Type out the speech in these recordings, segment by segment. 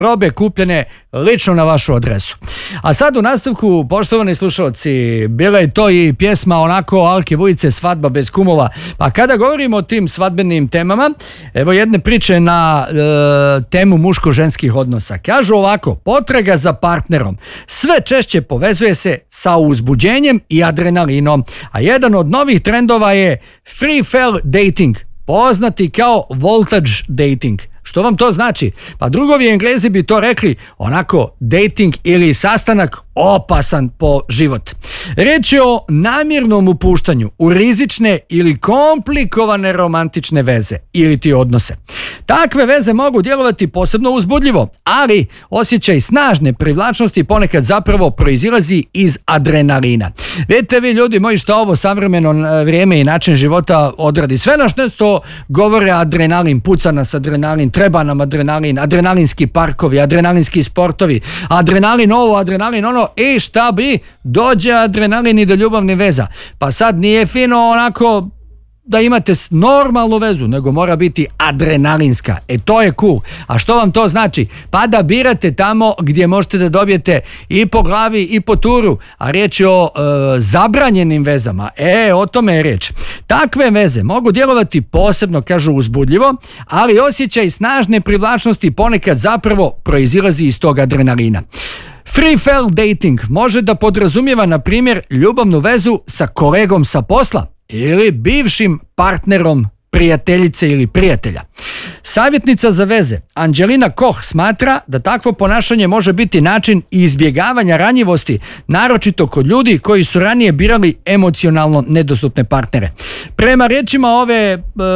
robe kupljene lično na vašu adresu. A sad u nastavku, poštovani slušalci, bila je to i pjesma onako Alke Vujice, Svadba bez kumova. Pa kada govorimo o tim svadbenim temama, evo jedne priče na temu muško-ženskih odnosa. Kažu ovako, potraga za partnerom sve češće povezuje se sa uzbuđenjem i adrenalinom, a jedan od novih trendova je free fell dating, poznati kao voltage dating. Što vam to znači? Pa drugovi Englezi bi to rekli onako dating ili sastanak opasan po život. Riječ je o namjernom upuštanju u rizične ili komplikovane romantične veze ili ti odnose. Takve veze mogu djelovati posebno uzbudljivo, ali osjećaj snažne privlačnosti ponekad zapravo proizilazi iz adrenalina. Vidite vi ljudi moji što ovo savremeno vrijeme i način života odradi. Sve na što govore adrenalin, puca nas adrenalin, treba nam adrenalin, adrenalinski parkovi, adrenalinski sportovi, adrenalin ovo, adrenalin ono, i šta bi? Dođe adrenalin i do ljubavnih veza. Pa sad nije fino onako da imate normalnu vezu, nego mora biti adrenalinska. To je cool. A što vam to znači? Pa da birate tamo gdje možete da dobijete i po glavi i po turu, a riječ je o zabranjenim vezama. O tome je riječ. Takve veze mogu djelovati posebno, kažu, uzbudljivo, ali osjećaj snažne privlačnosti ponekad zapravo proizilazi iz tog adrenalina. Free fell dating može da podrazumijeva, na primjer, ljubavnu vezu sa kolegom sa posla ili bivšim partnerom prijateljice ili prijatelja. Savjetnica za veze Anđelina Koh smatra da takvo ponašanje može biti način izbjegavanja ranjivosti, naročito kod ljudi koji su ranije birali emocionalno nedostupne partnere. Prema riječima ove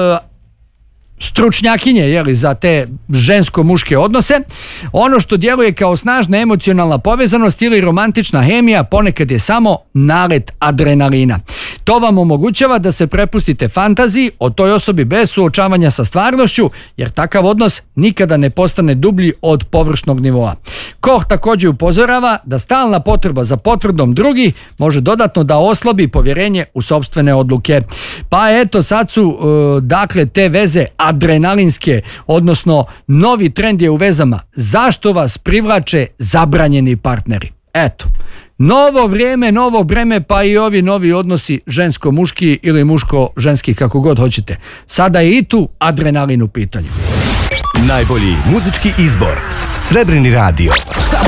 stručnjakinje za te žensko-muške odnose, ono što djeluje kao snažna emocionalna povezanost ili romantična hemija ponekad je samo nalet adrenalina. To vam omogućava da se prepustite fantaziji o toj osobi bez suočavanja sa stvarnošću, jer takav odnos nikada ne postane dublji od površnog nivoa. Koh također upozorava da stalna potreba za potvrdom drugih može dodatno da oslabi povjerenje u sopstvene odluke. Pa eto, sad su dakle te veze adrenalinske, odnosno novi trend je u vezama. Zašto vas privlače zabranjeni partneri? Eto, novo vrijeme, novo breme, pa i ovi novi odnosi žensko-muški ili muško-ženski, kako god hoćete. Sada je i tu adrenalin u pitanju. Najbolji muzički izbor, Srebrni radio.